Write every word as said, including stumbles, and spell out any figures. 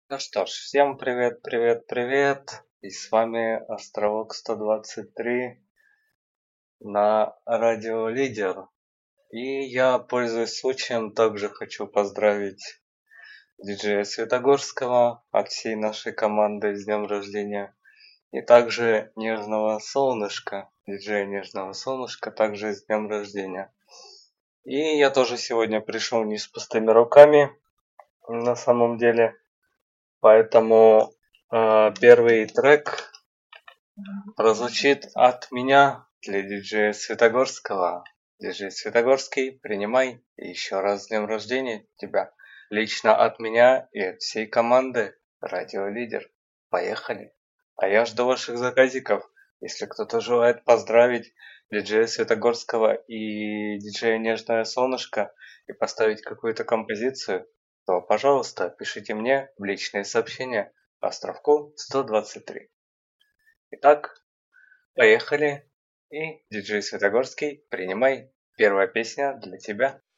Ну что ж, всем привет, привет, привет! И с вами Островок сто двадцать три на Радио Лидер. И я, пользуясь случаем, также хочу поздравить диджея Светогорского от всей нашей команды с днем рождения. И также Нежного Солнышка, диджея Нежного Солнышка, также с днем рождения. И я тоже сегодня пришел не с пустыми руками, на самом деле. Поэтому э, первый трек прозвучит от меня для диджея Светогорского. Диджей Светогорский, принимай. И еще раз с днем рождения тебя. Лично от меня и от всей команды Радио Лидер. Поехали. А я жду ваших заказиков. Если кто-то желает поздравить диджея Светогорского и диджея Нежное Солнышко и поставить какую-то композицию, то, пожалуйста, пишите мне в личные сообщения Островку сто двадцать три. Итак, поехали. И диджей Светогорский, принимай. Первая песня для тебя.